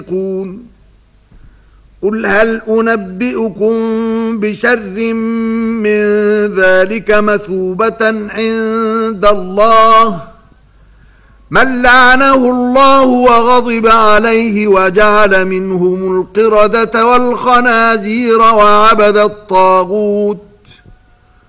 قل هل أنبئكم بشر من ذلك مثوبة عند الله من لعنه الله وغضب عليه وجعل منهم القردة والخنازير وعبد الطاغوت